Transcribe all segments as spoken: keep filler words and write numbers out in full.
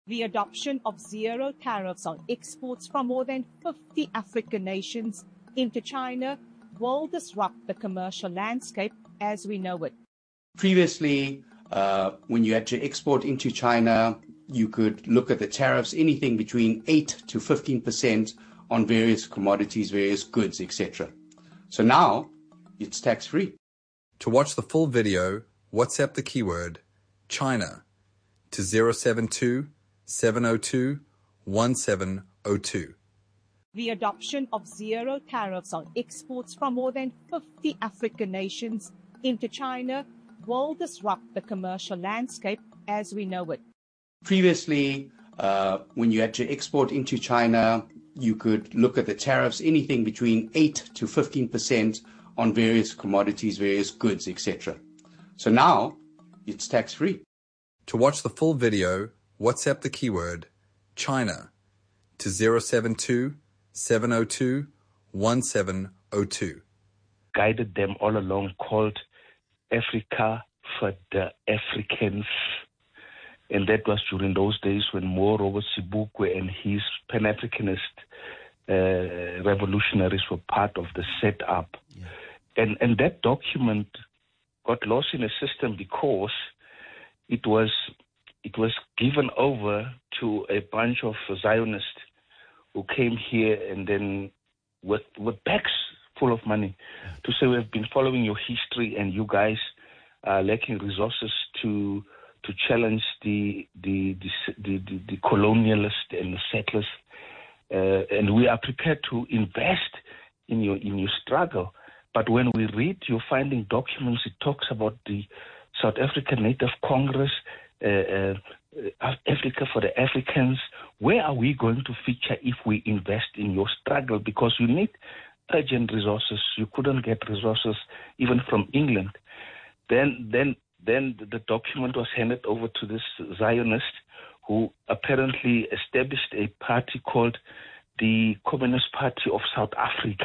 The adoption of zero tariffs on exports from more than fifty African nations into China will disrupt the commercial landscape as we know it. Previously, uh, when you had to export into China, you could look at the tariffs, anything between eight to fifteen percent on various commodities, various goods, et cetera. So now it's tax-free. To watch the full video, WhatsApp the keyword China to zero seven two, seven zero two, one seven zero two. The adoption of zero tariffs on exports from more than fifty African nations into China will disrupt the commercial landscape as we know it. Previously, uh, when you had to export into China, you could look at the tariffs, anything between eight to fifteen percent on various commodities, various goods, et cetera. So now it's tax-free. To watch the full video, WhatsApp the keyword China to zero seven two, seven zero two, one seven zero two. Guided them all along, called Africa for the Africans. And that was during those days when Mo Robert Sobukwe and his Pan-Africanist uh, revolutionaries were part of the setup. Yeah. And, and that document got lost in the system because it was it was given over to a bunch of Zionists who came here and then with, with bags full of money to say, we've been following your history and you guys are lacking resources to to challenge the the the, the, the, the colonialists and the settlers, uh, and we are prepared to invest in your in your struggle. But when we read your finding documents, it talks about the South African Native Congress, uh, uh, Africa for the Africans. Where are we going to feature if we invest in your struggle? Because you need urgent resources. You couldn't get resources even from England. Then, then, then the document was handed over to this Zionist who apparently established a party called the Communist Party of South Africa.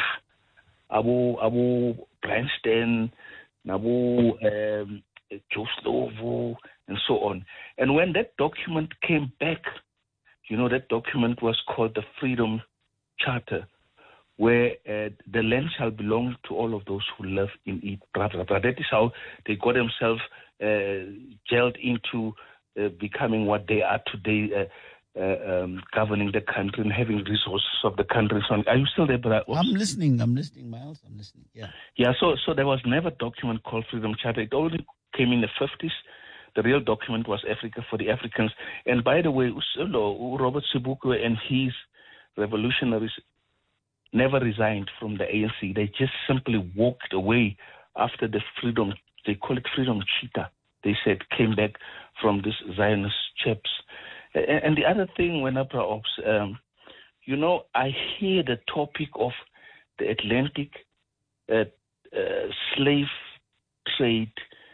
Abu Abu Bryanston, Nabu um, Joe Slovo, and so on. And when that document came back, you know, that document was called the Freedom Charter, where uh, the land shall belong to all of those who live in it. Blah, blah, blah. That is how they got themselves uh, gelled into uh, becoming what they are today, uh, uh, um, governing the country and having resources of the country. So are you still there, brother? I'm listening. I'm listening, Miles. I'm listening. Yeah. Yeah. So, so there was never a document called Freedom Charter. It only came in the fifties. The real document was Africa for the Africans. And by the way, Robert Sobukwe and his revolutionaries never resigned from the A N C. They just simply walked away after the freedom, they call it freedom cheetah, they said, came back from this Zionist chaps. And, and the other thing, when I ops, um, you know, I hear the topic of the Atlantic uh, uh, slave trade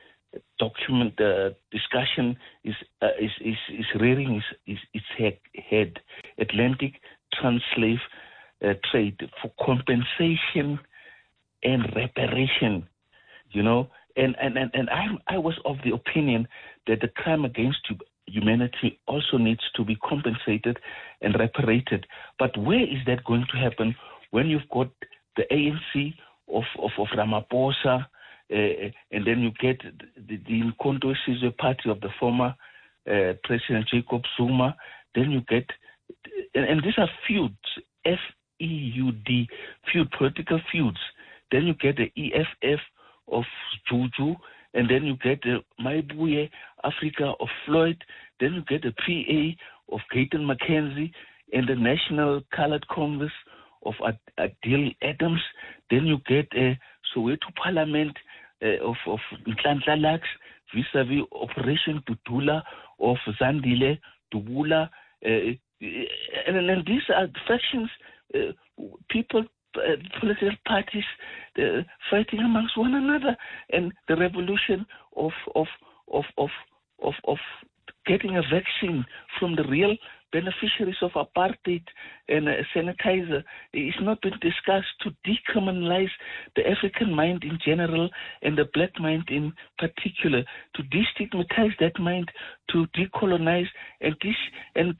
document uh, discussion is, uh, is is is rearing its, its, its head, head. Atlantic trans-slave uh, trade for compensation and reparation, you know. And and and, and I I was of the opinion that the crime against humanity also needs to be compensated and reparated. But where is that going to happen when you've got the A N C of of, of Ramaphosa? Uh, and then you get the, the Umkhonto we Party of the former uh, President Jacob Zuma. Then you get, and, and these are feuds, F E U D, feud, political feuds. Then you get the E F F of Juju, and then you get the Maibuye Africa of Floyd. Then you get the P A of Gayton McKenzie and the National Colored Congress of Ad- Adil Adams. Then you get a Soweto Parliament Uh, of, of Nhlanhla Lux vis-a-vis Operation Tutula of Zandile, Dubula. Uh, and then these are factions, uh, people, uh, political parties uh, fighting amongst one another. And the revolution of of of of of, of getting a vaccine from the real beneficiaries of apartheid and a sanitizer is not been discussed to decriminalize the African mind in general and the black mind in particular, to destigmatize that mind, to decolonize and this and